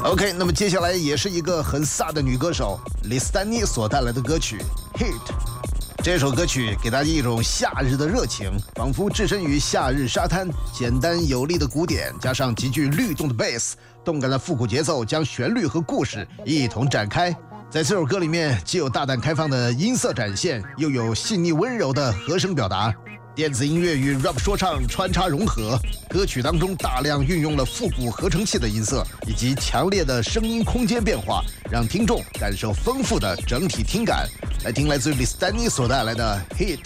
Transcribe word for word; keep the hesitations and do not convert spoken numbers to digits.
OK， 那么接下来也是一个很飒的女歌手李斯丹妮所带来的歌曲《Hit》。这首歌曲给大家一种夏日的热情，仿佛置身于夏日沙滩，简单有力的鼓点加上极具律动的 bass， 动感的复古节奏将旋律和故事一同展开。在这首歌里面，既有大胆开放的音色展现，又有细腻温柔的和声表达。电子音乐与 rap 说唱穿插融合，歌曲当中大量运用了复古合成器的音色以及强烈的声音空间变化，让听众感受丰富的整体听感。来听来自于李斯丹妮所带来的 Hit。